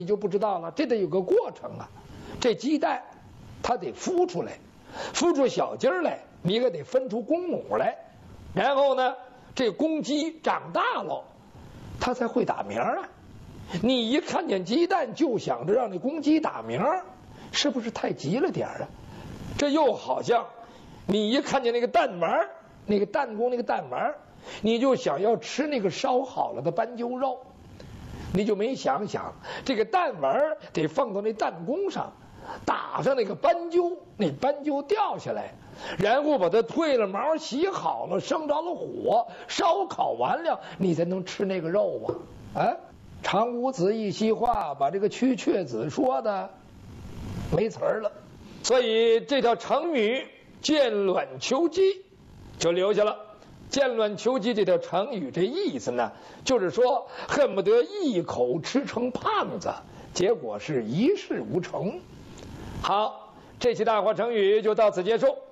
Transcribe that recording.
你就不知道了，这得有个过程啊。这鸡蛋它得孵出来，孵出小鸡儿来，你可得分出公母来。然后呢，这公鸡长大了，它才会打鸣啊。你一看见鸡蛋就想着让那公鸡打鸣，是不是太急了点啊？这又好像你一看见那个蛋丸，那个弹弓那个弹丸，你就想要吃那个烧好了的斑鸠肉。你就没想想，这个弹丸得放到那弹弓上，打上那个斑鸠，那斑鸠掉下来，然后把它褪了毛，洗好了，生着了火，烧烤完了，你才能吃那个肉啊！啊，长谷子一席话，把这个屈却子说的没词儿了，所以这条成语“见卵求鸡”就留下了。见卵求鸡这条成语，这意思呢，就是说恨不得一口吃成胖子，结果是一事无成。好，这期大话成语就到此结束。